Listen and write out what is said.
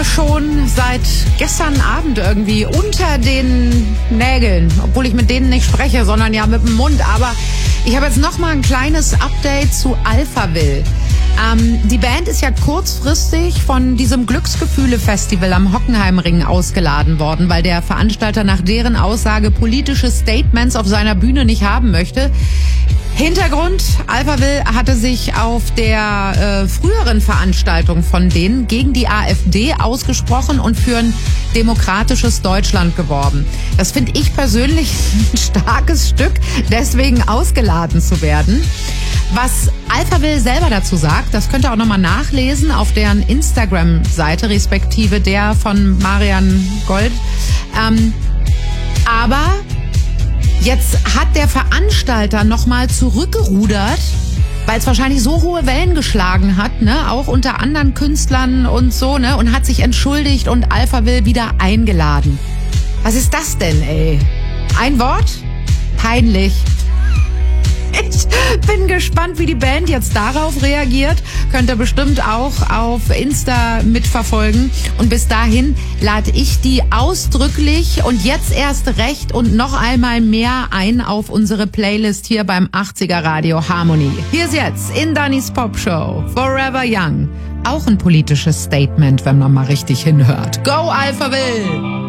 mir schon seit gestern Abend irgendwie unter den Nägeln, obwohl ich mit denen nicht spreche, sondern ja mit dem Mund. Aber ich habe jetzt noch mal ein kleines Update zu Alphaville. Die Band ist ja kurzfristig von diesem Glücksgefühle-Festival am Hockenheimring ausgeladen worden, weil der Veranstalter nach deren Aussage politische Statements auf seiner Bühne nicht haben möchte. Hintergrund, Alphaville hatte sich auf der früheren Veranstaltung von denen gegen die AfD ausgesprochen und für ein demokratisches Deutschland geworben. Das finde ich persönlich ein starkes Stück, deswegen ausgeladen zu werden. Was Alphaville selber dazu sagt, das könnt ihr auch nochmal nachlesen auf deren Instagram-Seite, respektive der von Marian Gold. Aber jetzt hat der Veranstalter nochmal zurückgerudert, weil es wahrscheinlich so hohe Wellen geschlagen hat, ne, auch unter anderen Künstlern und so, ne, und hat sich entschuldigt und Alphaville wieder eingeladen. Was ist das denn, ey? Ein Wort? Peinlich. Ich bin gespannt, wie die Band jetzt darauf reagiert. Könnt ihr bestimmt auch auf Insta mitverfolgen. Und bis dahin lade ich die ausdrücklich und jetzt erst recht und noch einmal mehr ein auf unsere Playlist hier beim 80er Radio Harmony. Hier ist jetzt in Dannys Popshow Forever Young. Auch ein politisches Statement, wenn man mal richtig hinhört. Go Alphaville!